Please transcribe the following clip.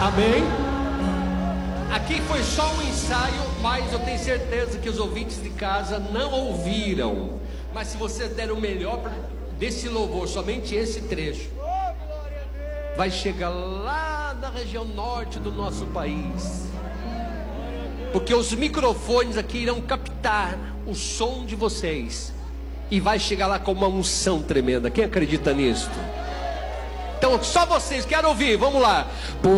Amém? Aqui foi só um ensaio, mas eu tenho certeza que os ouvintes de casa não ouviram. Mas se você der o melhor desse louvor, somente esse trecho, vai chegar lá na região norte do nosso país. Porque os microfones aqui irão captar o som de vocês. E vai chegar lá com uma unção tremenda. Quem acredita nisso? Então só vocês, quero ouvir, vamos lá.